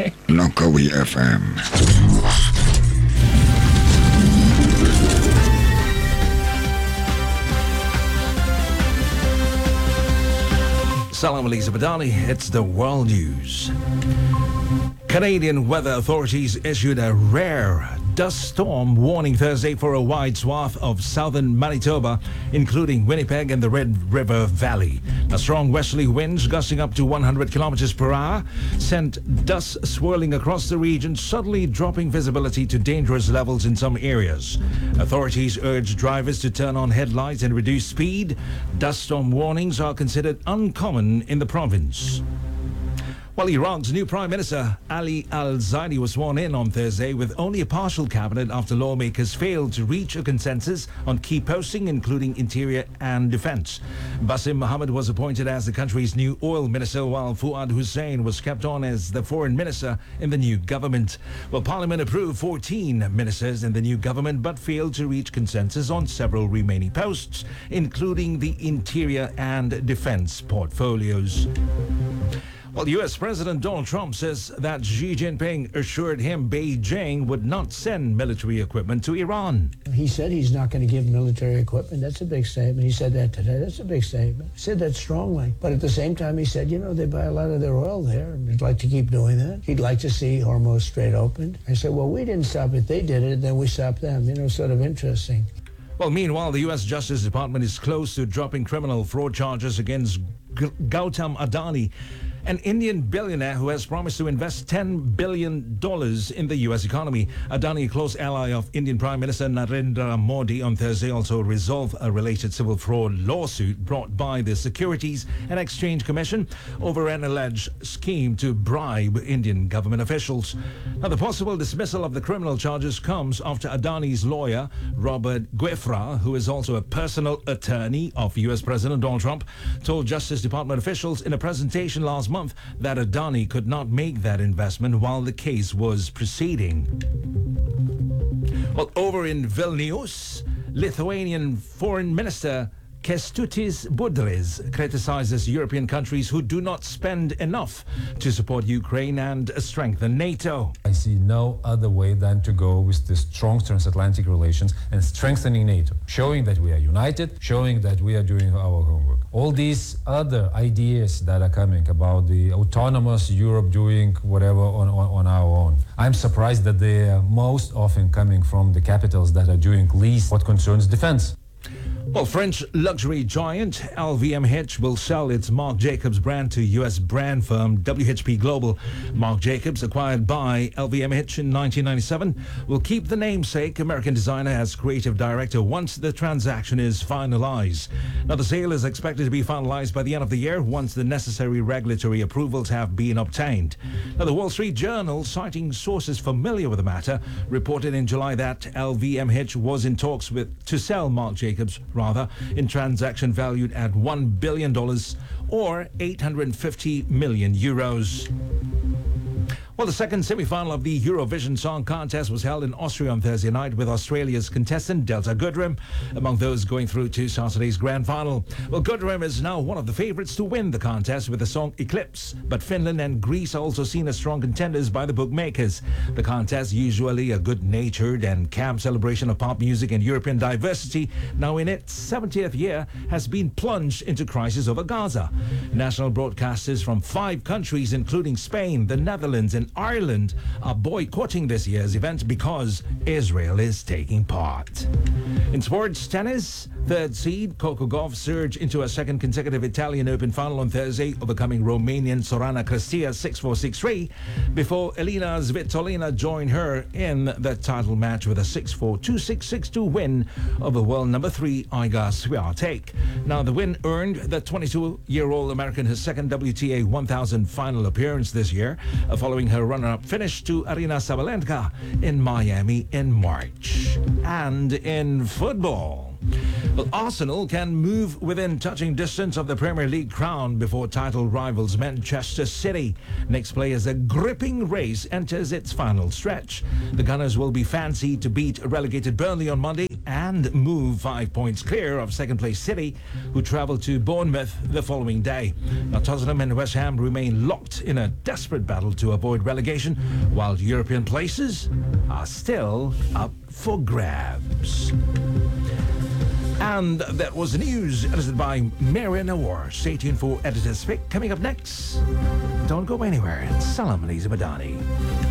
Nokawi FM. Salam alaikum Badani, it's the world news. Canadian weather authorities issued a rare dust storm warning Thursday for a wide swath of southern Manitoba, including Winnipeg and the Red River Valley. A strong westerly winds gusting up to 100 kilometers per hour sent dust swirling across the region, suddenly dropping visibility to dangerous levels in some areas. Authorities urged drivers to turn on headlights and reduce speed. Dust storm warnings are considered uncommon in the province. Well, Iraq's new Prime Minister Ali al-Zaidi was sworn in on Thursday with only a partial cabinet after lawmakers failed to reach a consensus on key posting, including interior and defense. Basim Mohammed was appointed as the country's new oil minister, while Fuad Hussein was kept on as the foreign minister in the new government. Well, Parliament approved 14 ministers in the new government, but failed to reach consensus on several remaining posts, including the interior and defense portfolios. Well, U.S. President Donald Trump says that Xi Jinping assured him Beijing would not send military equipment to Iran. He said he's not going to give military equipment. That's a big statement. He said that today. That's a big statement. He said that strongly. But at the same time, he said, they buy a lot of their oil there, and they'd like to keep doing that. He'd like to see Hormuz Strait opened. I said, well, we didn't stop it. They did it, then we stopped them. Sort of interesting. Well, meanwhile, the U.S. Justice Department is close to dropping criminal fraud charges against Gautam Adani, an Indian billionaire who has promised to invest $10 billion in the U.S. economy. Adani, a close ally of Indian Prime Minister Narendra Modi, on Thursday also resolved a related civil fraud lawsuit brought by the Securities and Exchange Commission over an alleged scheme to bribe Indian government officials. Now, the possible dismissal of the criminal charges comes after Adani's lawyer, Robert Guefra, who is also a personal attorney of U.S. President Donald Trump, told Justice Department officials in a presentation last month that Adani could not make that investment while the case was proceeding. Well, over in Vilnius, Lithuanian Foreign Minister Kęstutis Budrys criticizes European countries who do not spend enough to support Ukraine and strengthen NATO. I see no other way than to go with the strong transatlantic relations and strengthening NATO, showing that we are united, showing that we are doing our homework. All these other ideas that are coming about the autonomous Europe doing whatever on our own, I'm surprised that they are most often coming from the capitals that are doing least what concerns defense. Well, French luxury giant LVMH will sell its Marc Jacobs brand to U.S. brand firm WHP Global. Marc Jacobs, acquired by LVMH in 1997, will keep the namesake American designer as creative director once the transaction is finalized. Now, the sale is expected to be finalized by the end of the year once the necessary regulatory approvals have been obtained. Now, the Wall Street Journal, citing sources familiar with the matter, reported in July that LVMH was in talks to sell Marc Jacobs in transaction valued at $1 billion or 850 million euros. Well, the second semi-final of the Eurovision Song Contest was held in Austria on Thursday night, with Australia's contestant Delta Goodrem among those going through to Saturday's grand final. Well, Goodrem is now one of the favourites to win the contest with the song Eclipse, but Finland and Greece are also seen as strong contenders by the bookmakers. The contest, usually a good-natured and calm celebration of pop music and European diversity, now in its 70th year, has been plunged into crisis over Gaza. National broadcasters from 5 countries, including Spain, the Netherlands, and Ireland, are boycotting this year's event because Israel is taking part. In sports tennis, third seed Coco Gauff surged into a second consecutive Italian Open final on Thursday, overcoming Romanian Sorana Cristea 6-4, 6-3, before Elina Svitolina joined her in the title match with a 6-4, 2-6, 6-2 win over world number 3 Iga Swiatek. Now, the win earned the 22-year-old American her second WTA 1000 final appearance this year, following her runner-up finish to Aryna Sabalenka in Miami in March. And in football, well, Arsenal can move within touching distance of the Premier League crown before title rivals Manchester City. Next play as a gripping race enters its final stretch. The Gunners will be fancied to beat relegated Burnley on Monday and move 5 points clear of second place City, who travel to Bournemouth the following day. Now, Tottenham and West Ham remain locked in a desperate battle to avoid relegation, while European places are still up for grabs. And that was the news edited by Marian Awar. Stay tuned for Editor's Pick. Coming up next, don't go anywhere. Salam Aliza Madani.